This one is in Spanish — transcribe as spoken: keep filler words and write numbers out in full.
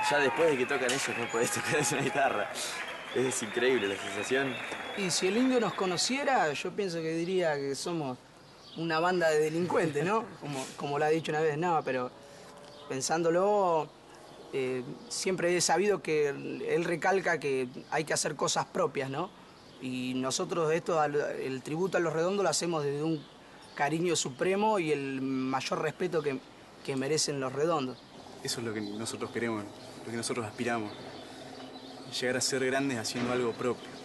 ya después de que tocan ellos no podés tocar una guitarra. Es increíble la sensación. Y si el indio nos conociera, yo pienso que diría que somos una banda de delincuentes, ¿no? Como, como lo ha dicho una vez, no, pero pensándolo, eh, siempre he sabido que él, él recalca que hay que hacer cosas propias, ¿no? Y nosotros esto, el tributo a Los Redondos lo hacemos desde un cariño supremo y el mayor respeto que, que merecen Los Redondos. Eso es lo que nosotros queremos, lo que nosotros aspiramos. Llegar a ser grandes haciendo algo propio.